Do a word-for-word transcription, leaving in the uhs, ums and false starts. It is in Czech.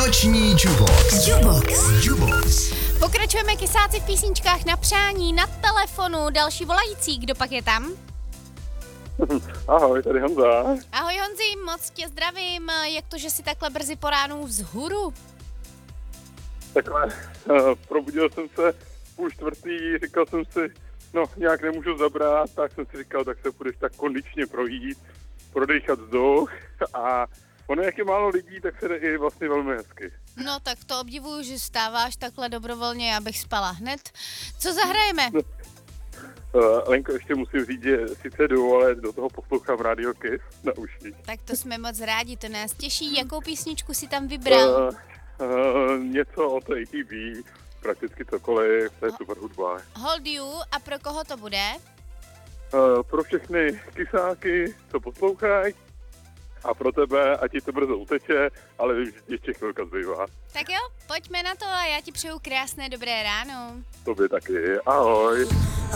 Noční Jubox. Jubox. Jubox. Pokračujeme kysáci v písničkách na přání, na telefonu. Další volající, kdo pak je tam? Ahoj, tady Honza. Ahoj Honzi, moc tě zdravím. Jak to, že jsi takhle brzy po ránu vzhůru? Takhle, uh, probudil jsem se půl čtvrtý, říkal jsem si, no nějak nemůžu zabrat, tak jsem si říkal, tak se půjdeš tak kondičně projít, prodejchat vzduch a ono jak je málo lidí, tak se jde i vlastně velmi hezky. No tak to obdivuju, že vstáváš takhle dobrovolně, abych spala hned. Co zahrajeme? No. Uh, Lenko, ještě musím říct, že sice jdu, ale do toho poslouchám Radio Kiss na uších. Tak to jsme moc rádi, to nás těší. Jakou písničku si tam vybral? Uh, uh, něco od A T B, prakticky cokoliv, to je super hudba. Hold you, a pro koho to bude? Uh, pro všechny kysáky, co poslouchají, a pro tebe, ať ti to brzo uteče, ale vím, že ještě chvilka zbývá. Tak jo, pojďme na to a já ti přeju krásné dobré ráno. Tobě taky, ahoj.